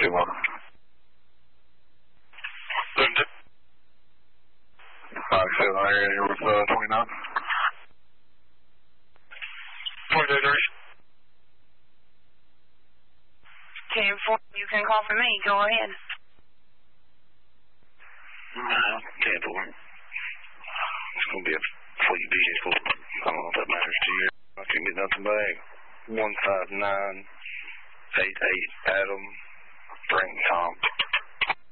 521. 57 area, you're with 29. 433. 10-4, you can call for me. Go ahead. 10-4. It's going to be a fleet vehicle. I don't know if that matters to you. I can't get nothing back. 15988 Adam, Frank Comp.